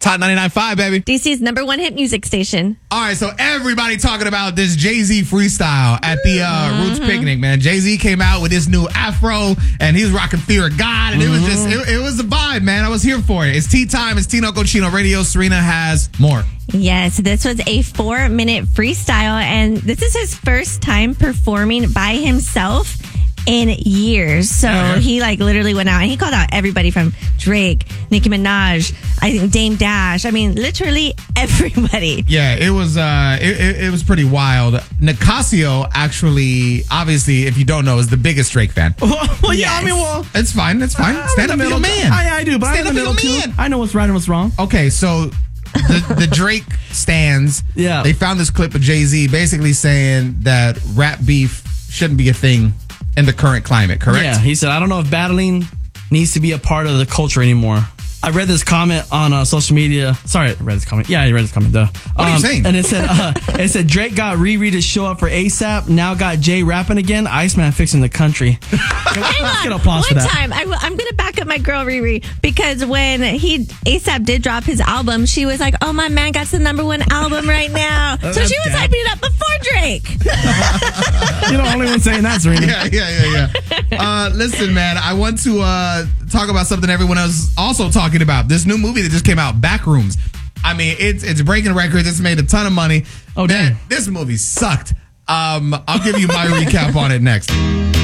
Hot 99.5, baby. DC's #1 hit music station. All right, so everybody talking about this Jay-Z freestyle at the Roots picnic, man. Jay-Z came out with his new afro, and he was rocking Fear of God, and it was just, it was a vibe, man. I was here for it. It's tea time. It's Tino Cochino Radio. Serena has more. Yes, this was a 4-minute freestyle, and this is his first time performing by himself in years. So he literally went out and he called out everybody from Drake, Nicki Minaj, I think Dame Dash. I mean, literally everybody. Yeah, it was it was pretty wild. Nicasio actually, obviously, if you don't know, is the biggest Drake fan. Well, yeah, I mean, it's fine. It's fine. Stand up for your man. I do, but Stand I'm in the up for middle your too. man. I know what's right and what's wrong. Okay, so the Drake stands, they found this clip of Jay-Z basically saying that rap beef shouldn't be a thing in the current climate, correct? Yeah, he said, I don't know if battling needs to be a part of the culture anymore. I read this comment on social media. Sorry, I read this comment. Yeah, I read this comment, duh. What are you saying? And it said, Drake got Riri to show up for ASAP. Now got Jay rapping again. Iceman fixing the country. Let's get applause for that. One time, I'm going to back up my girl Riri, because when ASAP did drop his album, she was like, oh, my man got the #1 album right now. So she was hyping it up before Drake. You're the only one saying that, Serena. Yeah. Listen, man, I want to talk about something everyone else also talking about. This new movie that just came out, Backrooms. I mean, it's breaking records. It's made a ton of money. Oh, man, damn. this movie sucked. I'll give you my recap on it next.